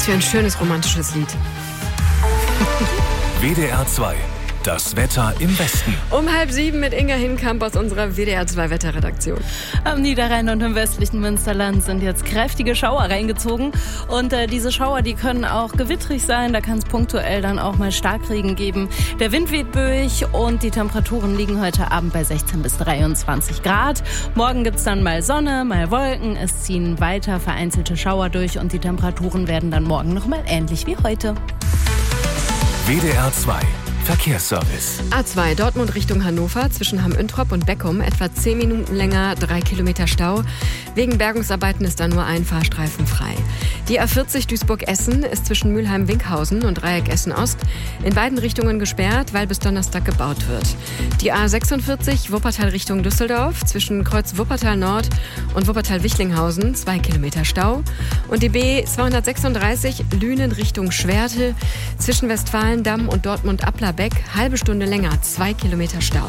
Was für ein schönes romantisches Lied. WDR 2. Das Wetter im Westen. Um 6:30 mit Inga Hinkamp aus unserer WDR 2 Wetterredaktion. Am Niederrhein und im westlichen Münsterland sind jetzt kräftige Schauer reingezogen. Und diese Schauer, die können auch gewittrig sein. Da kann es punktuell dann auch mal Starkregen geben. Der Wind weht böig und die Temperaturen liegen heute Abend bei 16 bis 23 Grad. Morgen gibt es dann mal Sonne, mal Wolken. Es ziehen weiter vereinzelte Schauer durch und die Temperaturen werden dann morgen noch mal ähnlich wie heute. WDR 2. Verkehrsservice. A2 Dortmund Richtung Hannover zwischen Hamm-Üntrop und Beckum etwa 10 Minuten länger, 3 Kilometer Stau. Wegen Bergungsarbeiten ist da nur ein Fahrstreifen frei. Die A40 Duisburg-Essen ist zwischen Mülheim-Winkhausen und Dreieck Essen-Ost in beiden Richtungen gesperrt, weil bis Donnerstag gebaut wird. Die A46 Wuppertal Richtung Düsseldorf zwischen Kreuz Wuppertal-Nord und Wuppertal-Wichlinghausen 2 Kilometer Stau. Und die B236 Lünen Richtung Schwerte zwischen Westfalendamm und Dortmund-Applerbeck halbe Stunde länger, 2 Kilometer Stau.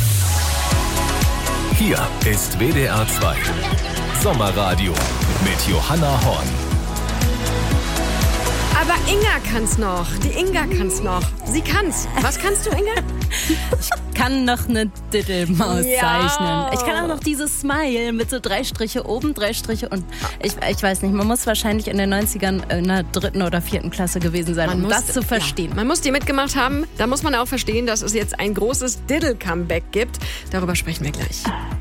Hier ist WDR 2. Sommerradio mit Johanna Horn. Aber Inga kann's noch. Die Inga kann's noch. Sie kann's. Was kannst du, Inga? Ich kann noch eine Diddlemaus Ja. zeichnen. Ich kann auch noch dieses Smile mit so 3 Striche oben, 3 Striche und ich weiß nicht, man muss wahrscheinlich in den 90ern in der 3. oder 4. Klasse gewesen sein, um das zu verstehen. Ja, man muss die mitgemacht haben. Da muss man auch verstehen, dass es jetzt ein großes Diddle-Comeback gibt. Darüber sprechen wir gleich.